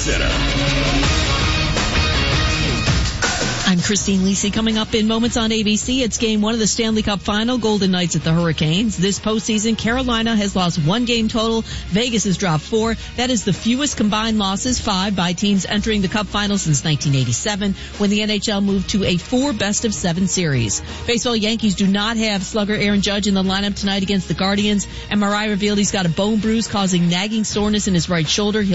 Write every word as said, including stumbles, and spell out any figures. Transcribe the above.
Center. I'm Christine Lisi. Coming up in moments on A B C, it's game one of the Stanley Cup Final, Golden Knights at the Hurricanes. This postseason, Carolina has lost one game total. Vegas has dropped four. That is the fewest combined losses, five, by teams entering the Cup Final since nineteen eighty-seven, when the N H L moved to a four best-of-seven series. Baseball, Yankees do not have slugger Aaron Judge in the lineup tonight against the Guardians. M R I revealed he's got a bone bruise causing nagging soreness in his right shoulder. He'll